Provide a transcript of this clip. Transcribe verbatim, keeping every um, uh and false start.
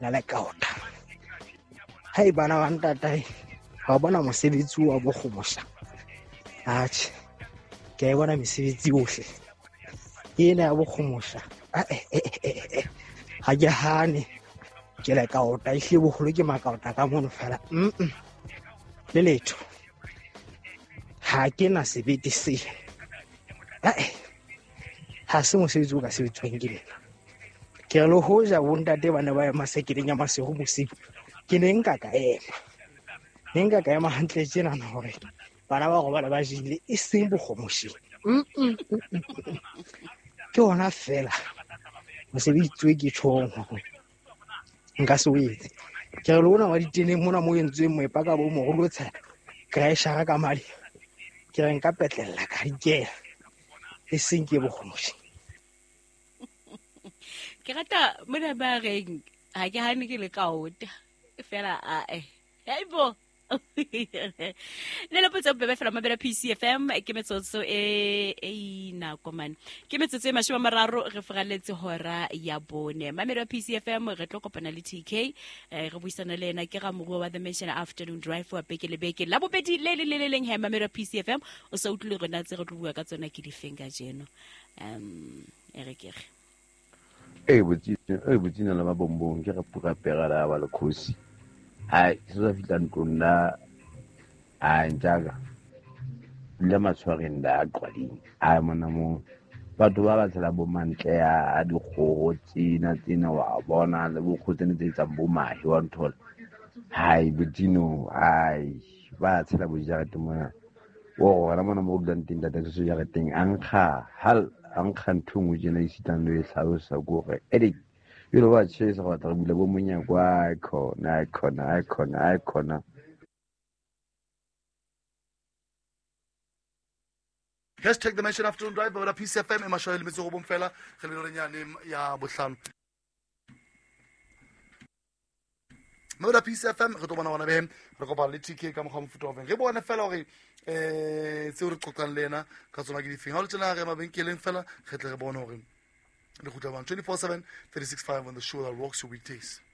la le kaota hai bana ba ntatae ga bona mosebetsi wa bogomosha atšhe ke a bona mesebetsi yohle ena ya bogomosha ga ke hane ke le kaota ehle bogolo ke makaota ka mono fela mm le letho ha ke na sebete se ha se mosebetsi o ka sebetswang ke lena ke re le hoja bontate ba ne ba ema sekeleng ya masego bosigo ke ne nka ka ema ne nka ka ema hantle tjenana hore bana ba robala ba jele e seng bogomosheng ke ona fela mosebetsi ke tjhong nka se o etse ke re lona wa diteneng mona mo entsweng moepa ka bo mogolo tsha kraishara ka mali ke re nka petlella ka ikela e seng ke bogomosheng ke rata mona ba reng ha ke hane ke le kaota fela a eh haibo le le potso bebe fela mabela P C F M ke metsotso e e na komane ke metsotso e mashome mararo re fraletse hora ya bone mamela P C F M re tlo kopana le T K re buisana le ena ke ga moruo wa the Mission Afternoon Drive wa beke le beke la bobedi le le le leng he mamela P C F M o sa utlwe rena tse re tlo bua ka tsona ke di finger jeno um ere ke re e botsi e botsi na ba bombong ke ga puka pega la ba le khosi ai se sa fitla ntlonna a njaga le matshwareng da qwading a mona mo batho ba ba tsela bo mantle a dikgogo tsena tsena wa bona le bo khotsene tse tsa bo mahi wa nthola hai botino ai ba tsela bo jarete mona o gona mona mo danteng da tse so jareteng ankga hal ankga nthungu jena isitang le hlalosa go re edi you know what she is about to bula bo monya kwa khona khona khona khona hashtag the Mission Afternoon Drive ba P C F M e mashoele metso go bomfela ge le renyane ya bohlano Moda P C F M re to bona bona be re go ba le T K ka mogwa mofuta wa re bona fela gore eh tse re qoqang lena ka tsona ke di finga o tsena re mabenkeleng fela ge tle re bona gore le go tla ba twenty-four seven thirty-six five on the show that rocks your weekdays.